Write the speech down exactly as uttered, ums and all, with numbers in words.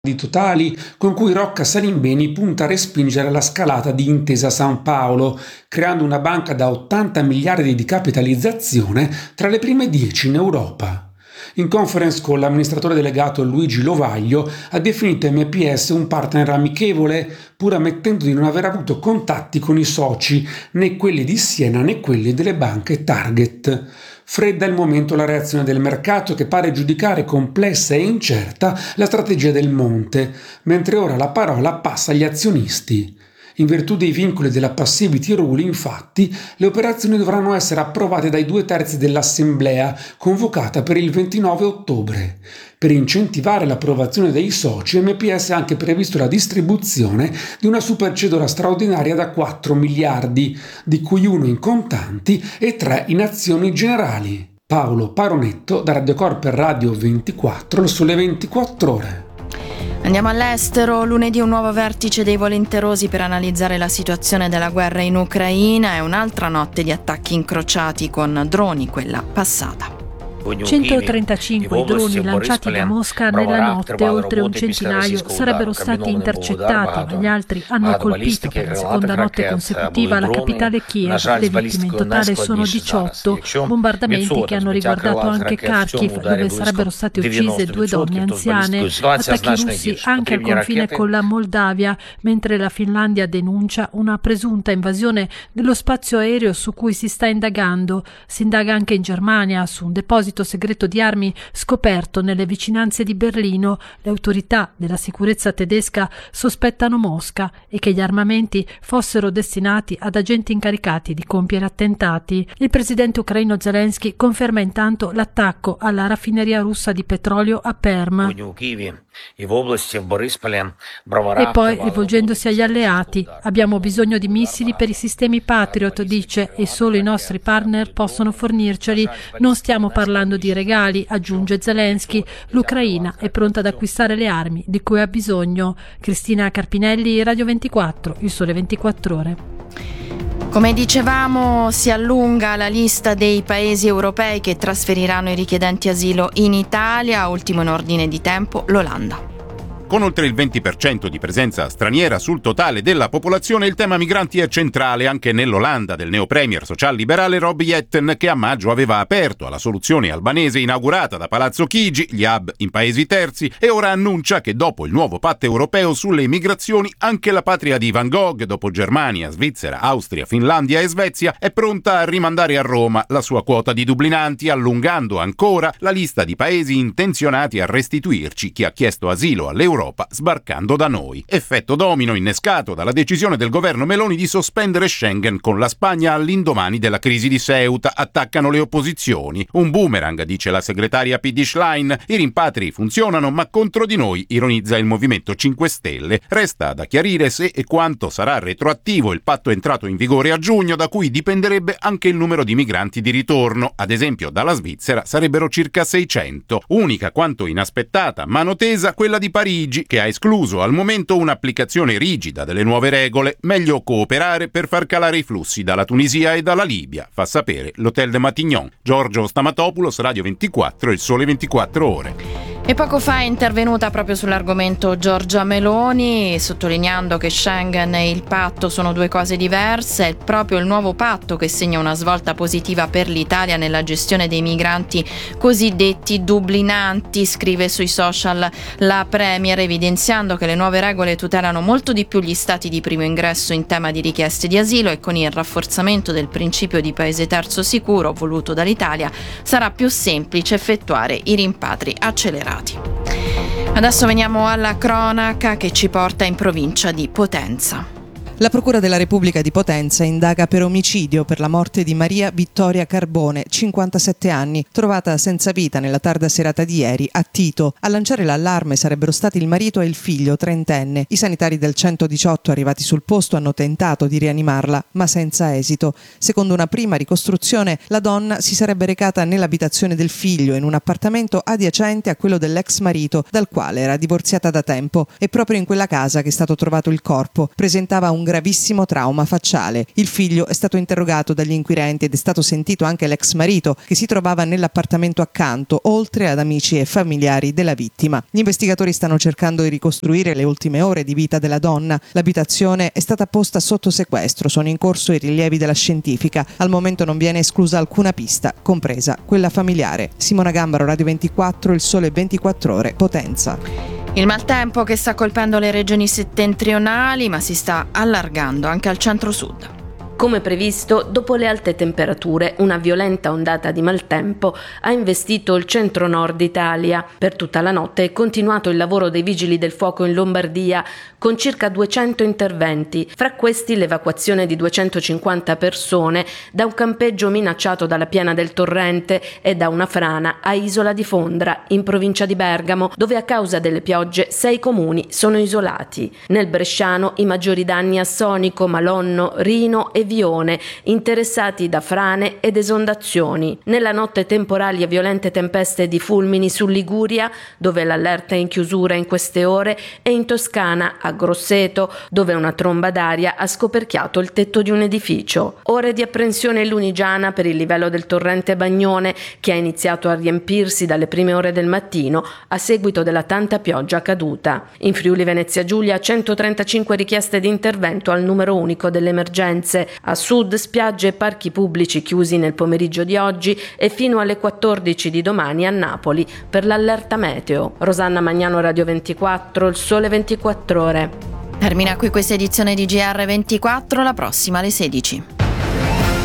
di totali con cui Rocca Salimbeni punta a respingere la scalata di Intesa San Paolo, creando una banca da ottanta miliardi di capitalizzazione tra le prime dieci in Europa. In conference call l'amministratore delegato Luigi Lovaglio ha definito M P S un partner amichevole, pur ammettendo di non aver avuto contatti con i soci, né quelli di Siena né quelli delle banche target. Fredda al momento la reazione del mercato, che pare giudicare complessa e incerta la strategia del Monte, mentre ora la parola passa agli azionisti. In virtù dei vincoli della passivity rule, infatti, le operazioni dovranno essere approvate dai due terzi dell'assemblea, convocata per il ventinove ottobre. Per incentivare l'approvazione dei soci, M P S ha anche previsto la distribuzione di una supercedolare straordinaria da quattro miliardi, di cui uno in contanti e tre in azioni generali. Paolo Paronetto, da Radiocorp per Radio ventiquattro, il Sole ventiquattro Ore. Andiamo all'estero. Lunedì un nuovo vertice dei volenterosi per analizzare la situazione della guerra in Ucraina e un'altra notte di attacchi incrociati con droni, quella passata. centotrentacinque droni lanciati da Mosca nella notte, oltre un centinaio sarebbero stati intercettati, ma gli altri hanno colpito per la seconda notte consecutiva la capitale Kiev. Le vittime in totale sono diciotto, bombardamenti che hanno riguardato anche Kharkiv, dove sarebbero state uccise due donne anziane, attacchi russi anche al confine con la Moldavia, mentre la Finlandia denuncia una presunta invasione dello spazio aereo su cui si sta indagando. Si indaga anche in Germania su un deposito segreto di armi scoperto nelle vicinanze di Berlino. Le autorità della sicurezza tedesca sospettano Mosca e che gli armamenti fossero destinati ad agenti incaricati di compiere attentati. Il presidente ucraino Zelensky conferma intanto l'attacco alla raffineria russa di petrolio a Perm. E poi, rivolgendosi agli alleati, abbiamo bisogno di missili per i sistemi Patriot, dice, e solo i nostri partner possono fornirceli. Non stiamo parlando di regali, aggiunge Zelensky. L'Ucraina è pronta ad acquistare le armi di cui ha bisogno. Cristina Carpinelli, Radio ventiquattro, il Sole ventiquattro Ore. Come dicevamo, si allunga la lista dei paesi europei che trasferiranno i richiedenti asilo in Italia. Ultimo in ordine di tempo, l'Olanda. Con oltre il venti per cento di presenza straniera sul totale della popolazione, il tema migranti è centrale anche nell'Olanda del neopremier social-liberale Rob Jetten, che a maggio aveva aperto alla soluzione albanese inaugurata da Palazzo Chigi, gli hub in paesi terzi, e ora annuncia che dopo il nuovo patto europeo sulle migrazioni anche la patria di Van Gogh, dopo Germania, Svizzera, Austria, Finlandia e Svezia, è pronta a rimandare a Roma la sua quota di dublinanti, allungando ancora la lista di paesi intenzionati a restituirci chi ha chiesto asilo all'Europa sbarcando da noi. Effetto domino innescato dalla decisione del governo Meloni di sospendere Schengen con la Spagna all'indomani della crisi di Ceuta. Attaccano le opposizioni. Un boomerang, dice la segretaria P D Schlein. I rimpatri funzionano, ma contro di noi, ironizza il Movimento cinque Stelle. Resta da chiarire se e quanto sarà retroattivo il patto entrato in vigore a giugno, da cui dipenderebbe anche il numero di migranti di ritorno. Ad esempio, dalla Svizzera sarebbero circa seicento. Unica quanto inaspettata mano tesa quella di Parigi, che ha escluso al momento un'applicazione rigida delle nuove regole. Meglio cooperare per far calare i flussi dalla Tunisia e dalla Libia, fa sapere l'Hotel de Matignon. Giorgio Stamatopoulos, Radio ventiquattro, il Sole ventiquattro Ore. E poco fa è intervenuta proprio sull'argomento Giorgia Meloni, sottolineando che Schengen e il patto sono due cose diverse. È proprio il nuovo patto che segna una svolta positiva per l'Italia nella gestione dei migranti cosiddetti dublinanti, scrive sui social la Premier, evidenziando che le nuove regole tutelano molto di più gli stati di primo ingresso in tema di richieste di asilo, e con il rafforzamento del principio di paese terzo sicuro voluto dall'Italia sarà più semplice effettuare i rimpatri accelerati. Adesso veniamo alla cronaca che ci porta in provincia di Potenza. La Procura della Repubblica di Potenza indaga per omicidio per la morte di Maria Vittoria Carbone, cinquantasette anni, trovata senza vita nella tarda serata di ieri a Tito. A lanciare l'allarme sarebbero stati il marito e il figlio trentenne. I sanitari del centodiciotto arrivati sul posto hanno tentato di rianimarla, ma senza esito. Secondo una prima ricostruzione, la donna si sarebbe recata nell'abitazione del figlio in un appartamento adiacente a quello dell'ex marito, dal quale era divorziata da tempo. È proprio in quella casa che è stato trovato il corpo. Presentava un gravissimo trauma facciale. Il figlio è stato interrogato dagli inquirenti ed è stato sentito anche l'ex marito, che si trovava nell'appartamento accanto, oltre ad amici e familiari della vittima. Gli investigatori stanno cercando di ricostruire le ultime ore di vita della donna. L'abitazione è stata posta sotto sequestro, sono in corso i rilievi della scientifica. Al momento non viene esclusa alcuna pista, compresa quella familiare. Simona Gambaro, Radio ventiquattro, Il Sole ventiquattro Ore, Potenza. Il maltempo che sta colpendo le regioni settentrionali, ma si sta allargando anche al centro-sud. Come previsto, dopo le alte temperature, una violenta ondata di maltempo ha investito il centro-nord Italia. Per tutta la notte è continuato il lavoro dei vigili del fuoco in Lombardia, con circa duecento interventi, fra questi l'evacuazione di duecentocinquanta persone da un campeggio minacciato dalla piena del torrente e da una frana a Isola di Fondra, in provincia di Bergamo, dove a causa delle piogge sei comuni sono isolati. Nel bresciano i maggiori danni a Sonico, Malonno, Rino e Vione, interessati da frane ed esondazioni. Nella notte temporali e violente tempeste di fulmini su Liguria, dove l'allerta è in chiusura in queste ore, e in Toscana, a Grosseto, dove una tromba d'aria ha scoperchiato il tetto di un edificio. Ore di apprensione in Lunigiana per il livello del torrente Bagnone, che ha iniziato a riempirsi dalle prime ore del mattino a seguito della tanta pioggia caduta. In Friuli Venezia Giulia centotrentacinque richieste di intervento al numero unico delle emergenze. A sud spiagge e parchi pubblici chiusi nel pomeriggio di oggi e fino alle quattordici di domani a Napoli per l'allerta meteo. Rosanna Magnano, Radio ventiquattro, Il Sole ventiquattro Ore. Termina qui questa edizione di G R ventiquattro, la prossima alle sedici.